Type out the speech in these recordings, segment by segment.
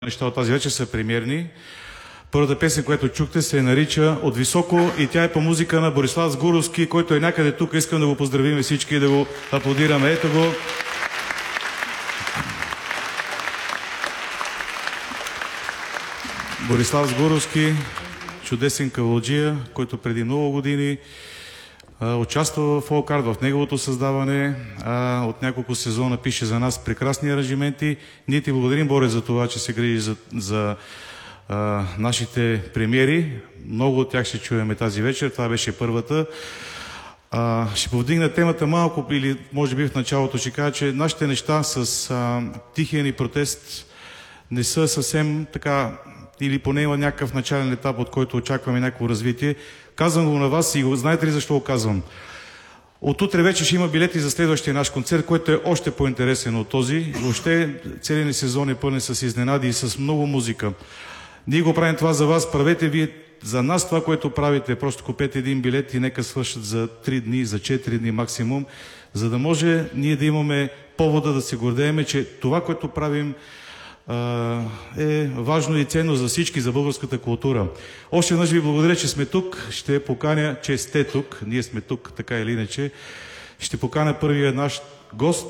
Неща от тази вечер са премиерни. Първата песен, която чухте, се нарича "От високо" и тя е по музика на Борислав Сгуровски, който е някъде тук. Искам да го поздравим всички и да го аплодираме. Ето го. Борислав Сгуровски, чудесен кавалджия, който преди много години участва в фолк-арт, в неговото създаване. От няколко сезона пише за нас прекрасни аранжименти. Ние ти благодарим, Боре, за това, че се грижи за нашите премиери. Много от тях ще чуем тази вечер. Това беше първата. Ще повдигна темата малко, или може би в началото ще кажа, че нашите неща с тихия ни протест не са съвсем така, или поне има някакъв начален етап, от който очакваме някакво развитие. Казвам го на вас и знаете ли защо го казвам? От утре вече ще има билети за следващия наш концерт, който е още по-интересен от този. Въобще целият ни сезон е пълен с изненади и с много музика. Ние го правим това за вас, правете вие за нас това, което правите. Просто купете един билет и нека свършат за 3 дни, за 4 дни максимум, за да може ние да имаме повода да се гордееме, че това, което правим, е важно и ценно за всички, за българската култура. Още веднъж ви благодаря, че сме тук. Ще поканя, че сте тук. Ние сме тук, така или иначе. Ще поканя първия наш гост,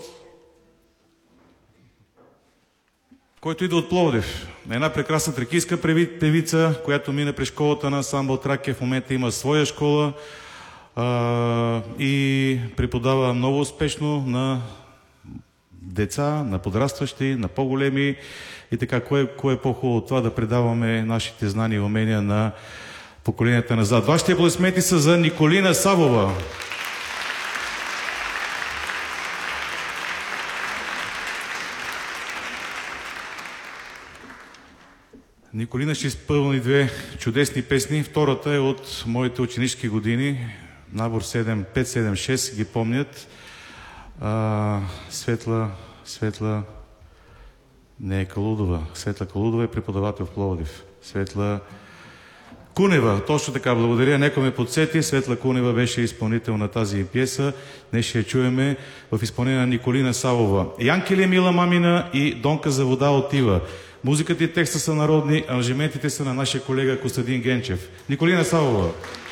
който идва от Пловдив. Една прекрасна тракийска певица, която мина през школата на ансамбъл Тракия. В момента има своя школа и преподава много успешно на деца, на подрастващи, на по-големи. И така, кое е по-хубаво от това да предаваме нашите знания и умения на поколенията назад. Вашите аплодисменти са за Николина Савова. Николина ще изпълни две чудесни песни. Втората е от моите ученически години. Набор 5-7-6 ги помнят. Светла не е Калудова. Светла Калудова е преподавател в Пловдив. Светла Кунева, точно така, благодаря. Некой ме подсети. Светла Кунева беше изпълнител на тази пиеса. Днес ще я чуеме в изпълнение на Николина Савова. Янкеле мила мамина и Донка за вода отива. Музиката и текста са народни, аранжиментите са на нашия колега Костадин Генчев. Николина Савова.